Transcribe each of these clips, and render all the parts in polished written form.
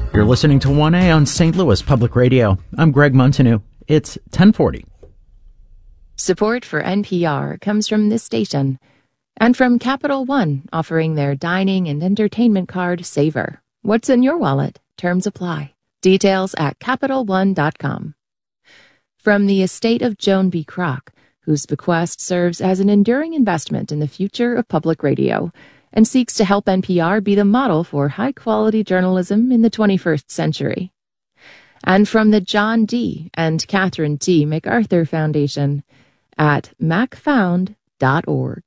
You're listening to 1A on St. Louis Public Radio. I'm Greg Montanue. It's 1040. Support for NPR comes from this station and from Capital One, offering their dining and entertainment card, Savor. What's in your wallet? Terms apply. Details at CapitalOne.com. From the estate of Joan B. Kroc, whose bequest serves as an enduring investment in the future of public radio and seeks to help NPR be the model for high-quality journalism in the 21st century. And from the John D. and Catherine T. MacArthur Foundation at macfound.org.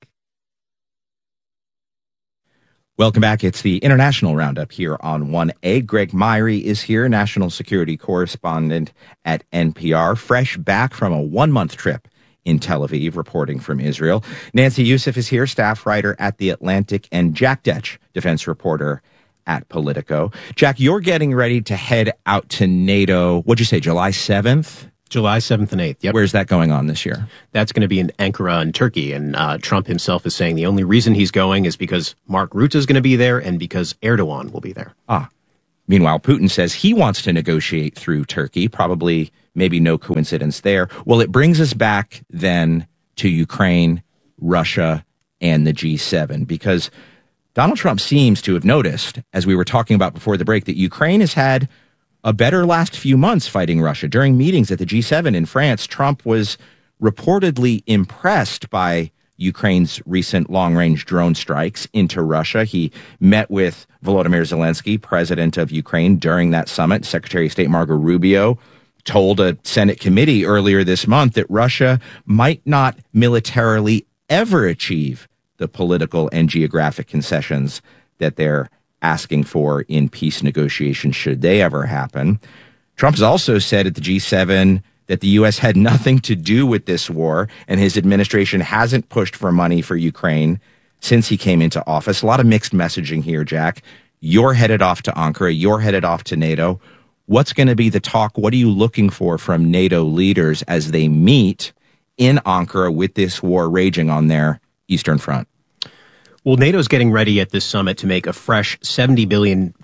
Welcome back. It's the International Roundup here on 1A. Greg Myrie is here, national security correspondent at NPR, fresh back from a one-month trip in Tel Aviv, reporting from Israel. Nancy Youssef is here, staff writer at The Atlantic, and Jack Detch, defense reporter at Politico. Jack, you're getting ready to head out to NATO, what'd you say, July 7th? July 7th and 8th, yep. Where's that going on this year? That's going to be in Ankara in Turkey, and Trump himself is saying the only reason he's going is because Mark Rutte is going to be there and because Erdogan will be there. Meanwhile, Putin says he wants to negotiate through Turkey, probably maybe no coincidence there. Well, it brings us back then to Ukraine, Russia, and the G7, because Donald Trump seems to have noticed, as we were talking about before the break, that Ukraine has had a better last few months fighting Russia. During meetings at the G7 in France, Trump was reportedly impressed by Ukraine's recent long-range drone strikes into Russia. He met with Volodymyr Zelensky, president of Ukraine, during that summit. Secretary of State Marco Rubio told a Senate committee earlier this month that Russia might not militarily ever achieve the political and geographic concessions that they're asking for in peace negotiations, should they ever happen. Trump has also said at the G7 that the U.S. had nothing to do with this war, and his administration hasn't pushed for money for Ukraine since he came into office. A lot of mixed messaging here, Jack. You're headed off to Ankara. You're headed off to NATO. What's going to be the talk? What are you looking for from NATO leaders as they meet in Ankara with this war raging on their Eastern Front? Well, NATO's getting ready at this summit to make a fresh $70 billion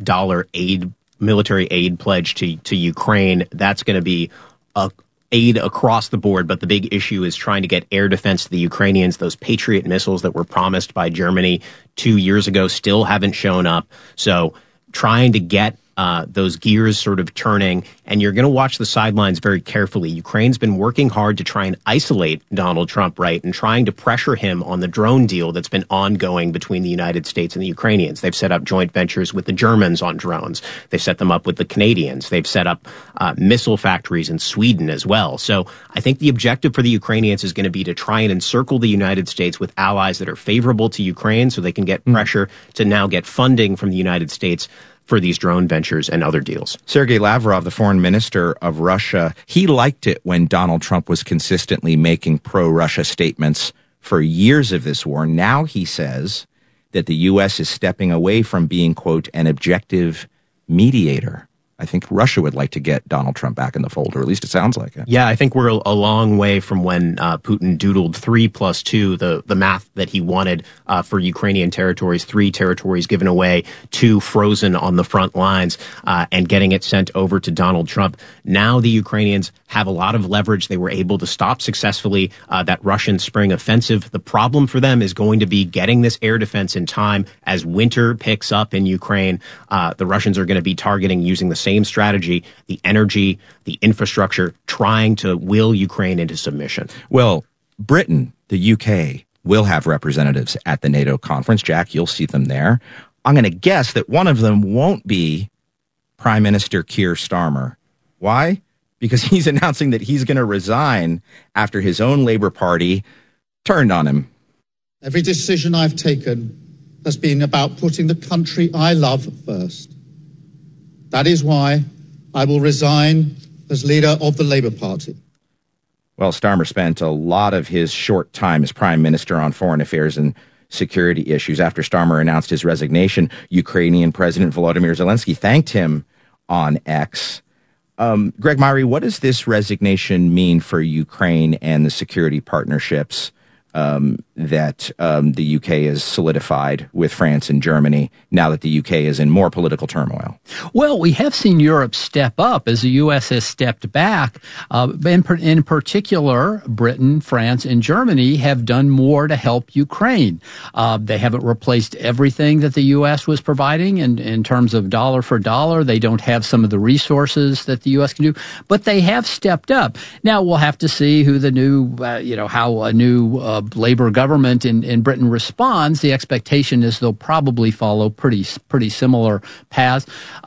military aid pledge to Ukraine. That's going to be aid across the board, but the big issue is trying to get air defense to the Ukrainians. Those Patriot missiles that were promised by Germany 2 years ago still haven't shown up. So trying to get those gears sort of turning, and you're going to watch the sidelines very carefully. Ukraine's been working hard to try and isolate Donald Trump, right, and trying to pressure him on the drone deal that's been ongoing between the United States and the Ukrainians. They've set up joint ventures with the Germans on drones. They've set them up with the Canadians. They've set up missile factories in Sweden as well. So I think the objective for the Ukrainians is going to be to try and encircle the United States with allies that are favorable to Ukraine so they can get pressure to now get funding from the United States for these drone ventures and other deals. Sergei Lavrov, the foreign minister of Russia, he liked it when Donald Trump was consistently making pro-Russia statements for years of this war. Now he says that the U.S. is stepping away from being, quote, an objective mediator. I think Russia would like to get Donald Trump back in the fold, or at least it sounds like it. Yeah, I think we're a long way from when Putin doodled 3+2, the math that he wanted for Ukrainian territories, 3 territories given away, 2 frozen on the front lines, and getting it sent over to Donald Trump. Now the Ukrainians have a lot of leverage. They were able to stop successfully that Russian spring offensive. The problem for them is going to be getting this air defense in time as winter picks up in Ukraine. The Russians are going to be targeting using the same strategy, the energy, the infrastructure, trying to will Ukraine into submission. Well, Britain, the UK, will have representatives at the NATO conference. Jack, you'll see them there. I'm going to guess that one of them won't be Prime Minister Keir Starmer. Why? Because he's announcing that he's going to resign after his own Labour Party turned on him. Every decision I've taken has been about putting the country I love first. That is why I will resign as leader of the Labour Party. Well, Starmer spent a lot of his short time as Prime Minister on foreign affairs and security issues. After Starmer announced his resignation, Ukrainian President Volodymyr Zelensky thanked him on X. Greg Myrie, what does this resignation mean for Ukraine and the security partnerships that the UK is solidified with France and Germany now that the UK is in more political turmoil? Well, we have seen Europe step up as the U.S. has stepped back. In particular, Britain, France, and Germany have done more to help Ukraine. They haven't replaced everything that the U.S. was providing in terms of dollar for dollar. They don't have some of the resources that the U.S. can do, but they have stepped up. Now, we'll have to see who the new, how a new Labour government in Britain responds. The expectation is they'll probably follow pretty similar paths.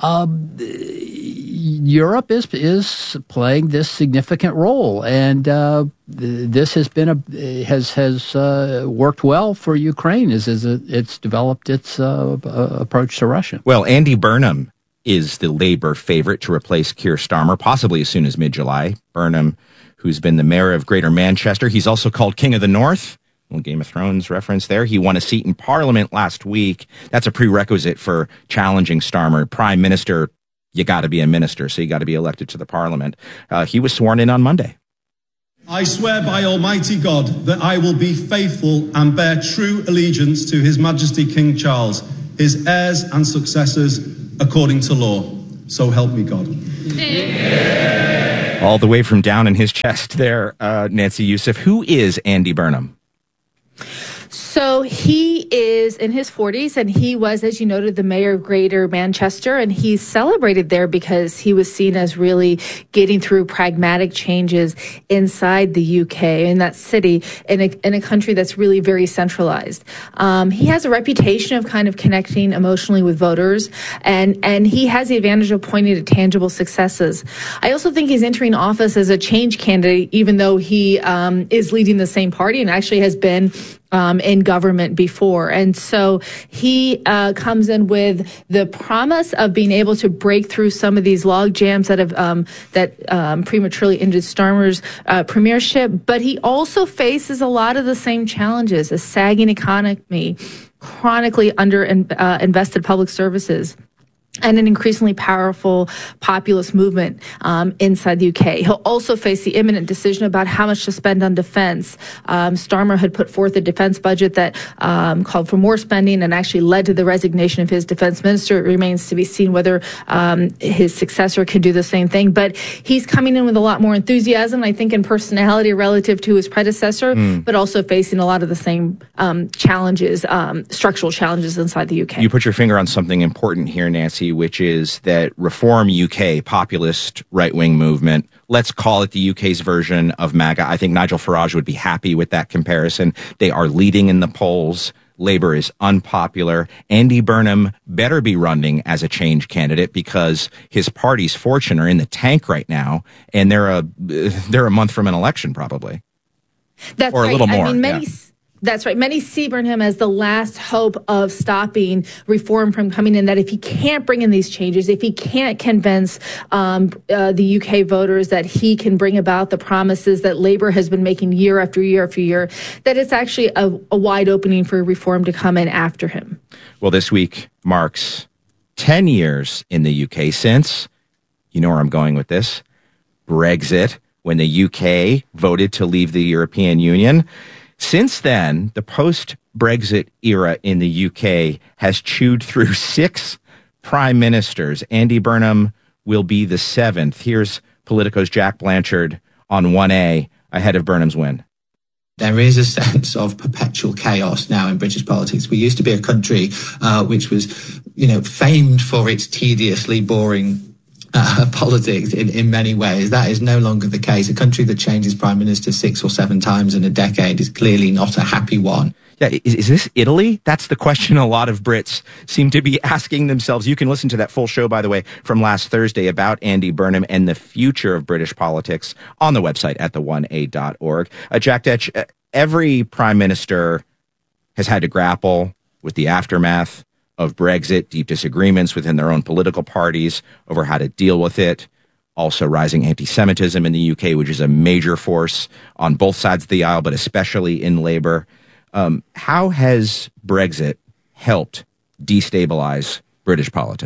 Europe is playing this significant role, and this has been has worked well for Ukraine as it's developed its approach to Russia. Well, Andy Burnham is the Labour favorite to replace Keir Starmer, possibly as soon as mid-July. Burnham, who's been the mayor of Greater Manchester, he's also called King of the North. Little Game of Thrones reference there. He won a seat in Parliament last week. That's a prerequisite for challenging Starmer. Prime Minister, you got to be a minister, so you got to be elected to the Parliament. He was sworn in on Monday. I swear by Almighty God that I will be faithful and bear true allegiance to His Majesty King Charles, his heirs and successors, according to law. So help me God. All the way from down in his chest there, Nancy Youssef. Who is Andy Burnham? So he is in his 40s, and he was, as you noted, the mayor of Greater Manchester, and he's celebrated there because he was seen as really getting through pragmatic changes inside the UK, in that city, in a country that's really very centralized. He has a reputation of kind of connecting emotionally with voters, and he has the advantage of pointing to tangible successes. I also think he's entering office as a change candidate, even though he is leading the same party and actually has been in government before. And so he comes in with the promise of being able to break through some of these log jams that have prematurely ended Starmer's premiership. But he also faces a lot of the same challenges: a sagging economy, chronically invested public services, and an increasingly powerful populist movement inside the UK. He'll also face the imminent decision about how much to spend on defense. Starmer had put forth a defense budget that called for more spending and actually led to the resignation of his defense minister. It remains to be seen whether his successor can do the same thing. But he's coming in with a lot more enthusiasm, I think, and personality relative to his predecessor, but also facing a lot of the same challenges, structural challenges inside the UK. You put your finger on something important here, Nancy, which is that Reform UK, populist right-wing movement, let's call it the UK's version of MAGA. I think Nigel Farage would be happy with that comparison. They are leading in the polls. Labour is unpopular. Andy Burnham better be running as a change candidate because his party's fortune are in the tank right now, and they're a month from an election probably. That's or right. A little more. I mean, That's right. Many see Burnham as the last hope of stopping reform from coming in, that if he can't bring in these changes, if he can't convince the UK voters that he can bring about the promises that Labour has been making year after year after year, that it's actually a wide opening for reform to come in after him. Well, this week marks 10 years in the UK since, you know where I'm going with this, Brexit, when the UK voted to leave the European Union. Since then, the post-Brexit era in the UK has chewed through 6 prime ministers. Andy Burnham will be the 7th. Here's Politico's Jack Blanchard on 1A ahead of Burnham's win. There is a sense of perpetual chaos now in British politics. We used to be a country which was, famed for its tediously boring politics in many ways. That is no longer the case. A country that changes prime minister 6 or 7 times in a decade is clearly not a happy one. Yeah, is this Italy? That's the question a lot of Brits seem to be asking themselves. You can listen to that full show, by the way, from last Thursday about Andy Burnham and the future of British politics on the website at the1a.org. Jack Detch, every prime minister has had to grapple with the aftermath of Brexit, deep disagreements within their own political parties over how to deal with it. Also rising anti-Semitism in the UK, which is a major force on both sides of the aisle, but especially in Labour. How has Brexit helped destabilize British politics?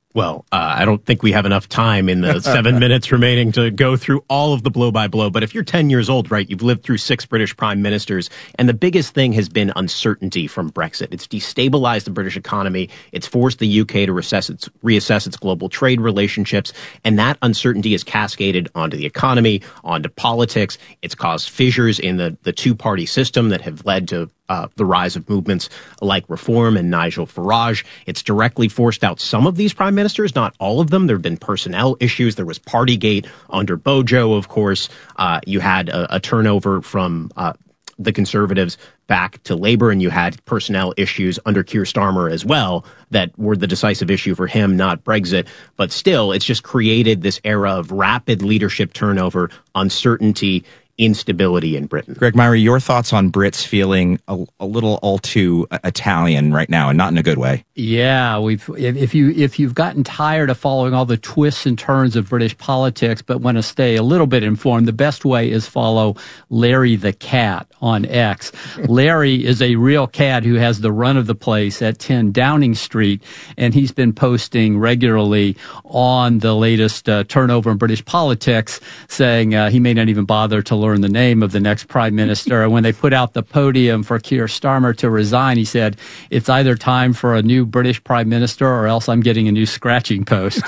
Well, I don't think we have enough time in the 7 minutes remaining to go through all of the blow by blow. But if you're 10 years old, right, you've lived through 6 British prime ministers. And the biggest thing has been uncertainty from Brexit. It's destabilized the British economy. It's forced the UK to reassess its global trade relationships. And that uncertainty is cascaded onto the economy, onto politics. It's caused fissures in the two-party system that have led to the rise of movements like Reform and Nigel Farage. It's directly forced out some of these prime ministers, not all of them. There have been personnel issues. There was Partygate under Bojo, of course. You had a turnover from the Conservatives back to Labour, and you had personnel issues under Keir Starmer as well that were the decisive issue for him, not Brexit. But still, it's just created this era of rapid leadership turnover, uncertainty, instability in Britain. Greg Myrie, your thoughts on Brits feeling a little all too Italian right now, and not in a good way? Yeah, if you've gotten tired of following all the twists and turns of British politics, but want to stay a little bit informed, the best way is follow Larry the Cat on X. Larry is a real cat who has the run of the place at 10 Downing Street, and he's been posting regularly on the latest turnover in British politics, saying he may not even bother to learn the name of the next prime minister. And when they put out the podium for Keir Starmer to resign, he said, it's either time for a new British prime minister or else I'm getting a new scratching post.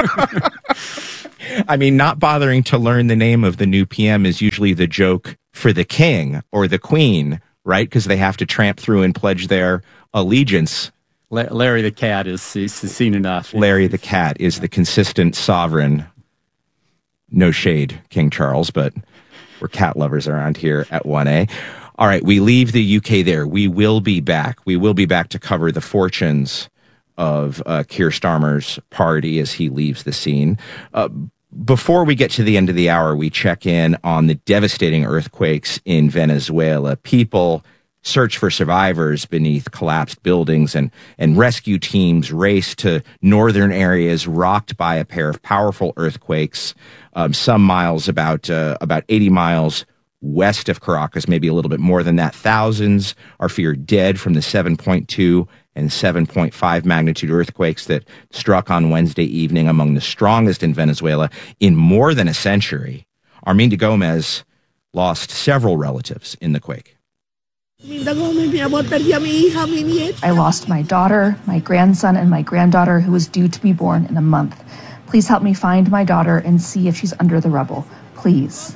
I mean, not bothering to learn the name of the new PM is usually the joke for the king or the queen, right? Because they have to tramp through and pledge their allegiance. Larry the Cat is seen enough. Larry the Cat is the consistent sovereign. No shade, King Charles, but we're cat lovers around here at 1A. All right, we leave the UK there. We will be back. We will be back to cover the fortunes of Keir Starmer's party as he leaves the scene. Before we get to the end of the hour, we check in on the devastating earthquakes in Venezuela. People search for survivors beneath collapsed buildings, and rescue teams race to northern areas rocked by a pair of powerful earthquakes, some miles, about 80 miles west of Caracas, maybe a little bit more than that. Thousands are feared dead from the 7.2 and 7.5 magnitude earthquakes that struck on Wednesday evening, among the strongest in Venezuela in more than a century. Arminda Gomez lost several relatives in the quake. I lost my daughter, my grandson, and my granddaughter who was due to be born in a month. Please help me find my daughter and see if she's under the rubble. Please.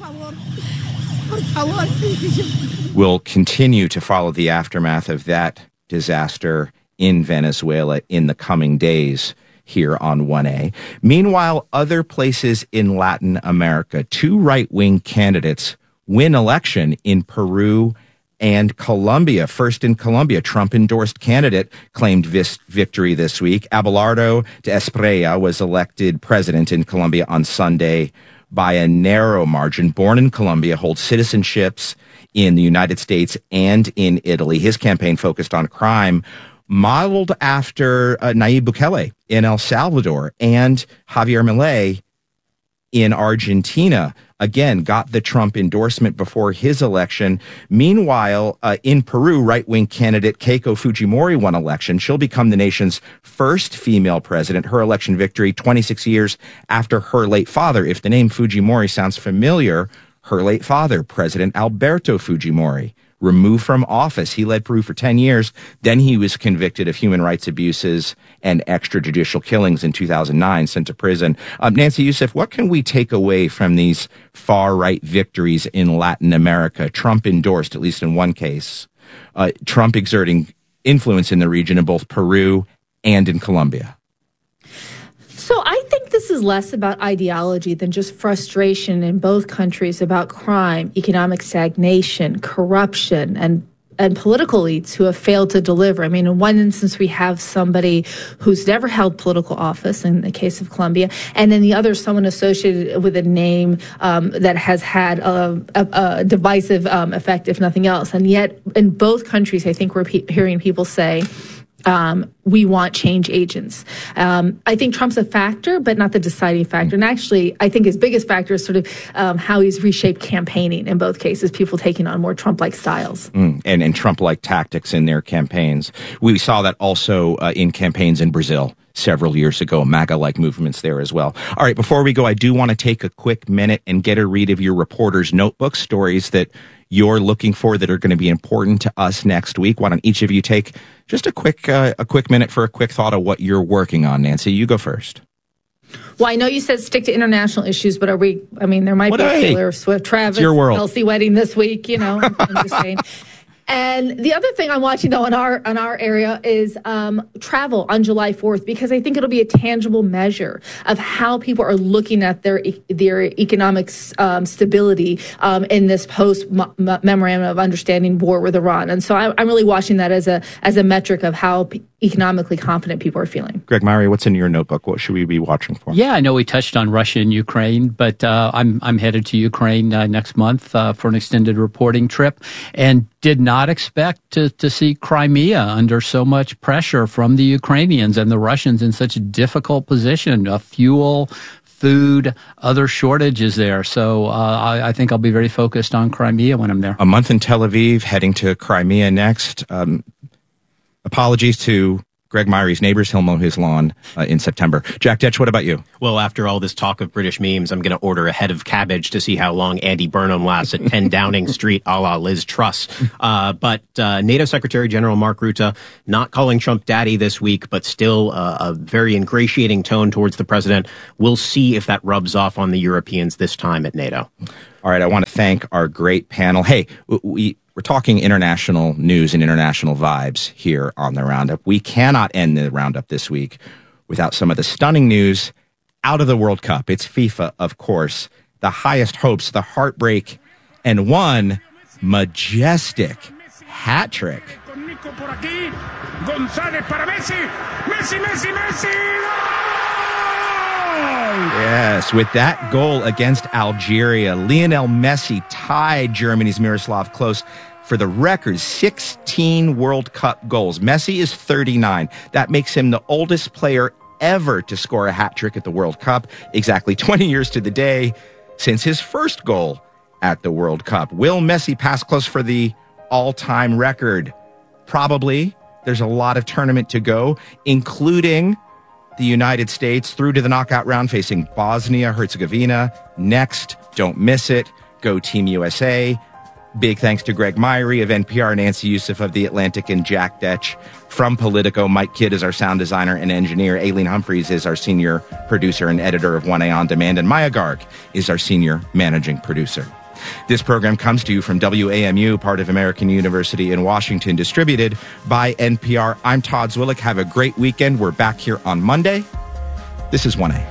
We'll continue to follow the aftermath of that disaster in Venezuela in the coming days here on 1A. Meanwhile, other places in Latin America, 2 right-wing candidates win election in Peru and Colombia. First in Colombia, Trump-endorsed candidate claimed victory this week. Abelardo de Espriella was elected president in Colombia on Sunday by a narrow margin. Born in Colombia, holds citizenships in the United States and in Italy. His campaign focused on crime, modeled after Nayib Bukele in El Salvador and Javier Milei in Argentina. Again, got the Trump endorsement before his election. Meanwhile, in Peru, right-wing candidate Keiko Fujimori won election. She'll become the nation's first female president. Her election victory 26 years after her late father. If the name Fujimori sounds familiar, her late father, President Alberto Fujimori, removed from office. He led Peru for 10 years. Then he was convicted of human rights abuses and extrajudicial killings in 2009, sent to prison. Nancy Youssef, what can we take away from these far-right victories in Latin America? Trump endorsed, at least in one case. Trump exerting influence in the region in both Peru and in Colombia. So I think this is less about ideology than just frustration in both countries about crime, economic stagnation, corruption, and political elites who have failed to deliver. I mean, in one instance, we have somebody who's never held political office, in the case of Colombia, and in the other, someone associated with a name that has had a divisive effect, if nothing else. And yet, in both countries, I think we're hearing people say, we want change agents. I think Trump's a factor, but not the deciding factor. And actually, I think his biggest factor is sort of how he's reshaped campaigning in both cases, people taking on more Trump-like styles. And Trump-like tactics in their campaigns. We saw that also in campaigns in Brazil several years ago, MAGA-like movements there as well. All right, before we go, I do want to take a quick minute and get a read of your reporter's notebook, stories that you're looking for that are going to be important to us next week. Why don't each of you take just a quick minute for a quick thought of what you're working on? Nancy, you go first. Well, I know you said stick to international issues, but there might be a Taylor Swift, Travis, Kelce wedding this week, I'm just saying. And the other thing I'm watching, though, in our area is travel on July 4th, because I think it'll be a tangible measure of how people are looking at their economic stability in this post-memorandum of understanding war with Iran. And so I'm really watching that as a metric of how economically confident people are feeling. Greg Myrie, what's in your notebook? What should we be watching for? Yeah, I know we touched on Russia and Ukraine, but I'm headed to Ukraine next month for an extended reporting trip, and did not expect to see Crimea under so much pressure from the Ukrainians and the Russians in such a difficult position. Fuel, food, other shortages there. So I think I'll be very focused on Crimea when I'm there. A month in Tel Aviv, heading to Crimea next. Apologies to Greg Myrie's neighbors. He'll mow his lawn in September. Jack Detch, what about you? Well, after all this talk of British memes, I'm going to order a head of cabbage to see how long Andy Burnham lasts at 10 Downing Street, a la Liz Truss. But NATO Secretary General Mark Rutte not calling Trump daddy this week, but still a very ingratiating tone towards the president. We'll see if that rubs off on the Europeans this time at NATO. All right, I want to thank our great panel. Hey, we're talking international news and international vibes here on the Roundup. We cannot end the Roundup this week without some of the stunning news out of the World Cup. It's FIFA, of course, the highest hopes, the heartbreak, and one majestic hat trick. Yes, with that goal against Algeria, Lionel Messi tied Germany's Miroslav Klose for the record 16 World Cup goals. Messi is 39. That makes him the oldest player ever to score a hat trick at the World Cup, exactly 20 years to the day since his first goal at the World Cup. Will Messi pass Klose for the all-time record? Probably. There's a lot of tournament to go, including the United States through to the knockout round, facing Bosnia-Herzegovina next. Don't miss it. Go Team USA. Big thanks to Greg Myrie of NPR, Nancy Youssef of The Atlantic, and Jack Detch from Politico. Mike Kidd is our sound designer and engineer. Aileen Humphreys is our senior producer and editor of 1A On Demand. And Maya Garg is our senior managing producer. This program comes to you from WAMU, part of American University in Washington, distributed by NPR. I'm Todd Zwillich. Have a great weekend. We're back here on Monday. This is 1A.